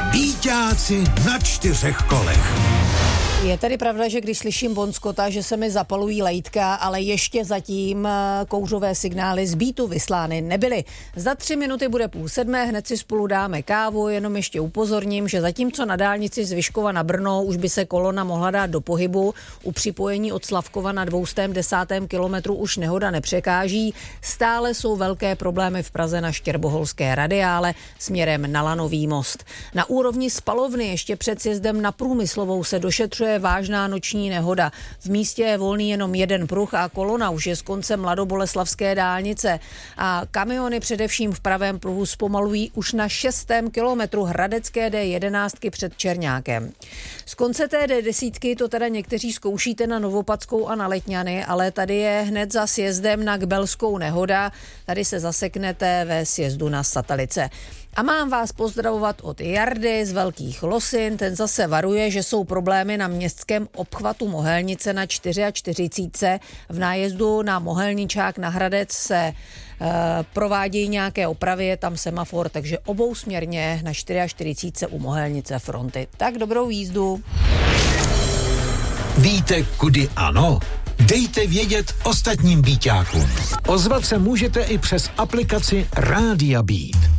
Býťáci na 4 kolech. Je tedy pravda, že když slyším Bon Scotta, že se mi zapalují lejtka, ale ještě zatím kouřové signály z Beatu vyslány nebyly. Za 3 minuty bude 6:30, hned si spolu dáme kávu, jenom ještě upozorním, že zatímco na dálnici z Vyškova na Brno už by se kolona mohla dát do pohybu, u připojení od Slavkova na 210. kilometru už nehoda nepřekáží, stále jsou velké problémy v Praze na Štěrboholské radiále směrem na Lanový most. Na úrovni spalovny ještě před sjezdem na Průmyslovou se došetřuje vážná noční nehoda. V místě je volný jenom jeden pruh a kolona už je z konce Mladoboleslavské dálnice. A kamiony především v pravém pruhu zpomalují už na 6. kilometru Hradecké D11 před Čerňákem. Z konce té D10 to teda někteří zkoušíte na Novopadskou a na Letňany, ale tady je hned za sjezdem na Kbelskou nehoda. Tady se zaseknete ve sjezdu na Satalice. A mám vás pozdravovat od Jardy z Velkých Losin, ten zase varuje, že jsou problémy na městském obchvatu Mohelnice na 44. V nájezdu na Mohelničák na Hradec se provádějí nějaké opravy, je tam semafor, takže obousměrně na 44. u Mohelnice fronty. Tak dobrou jízdu. Víte, kudy ano? Dejte vědět ostatním býťákům. Ozvat se můžete i přes aplikaci Rádia Beat.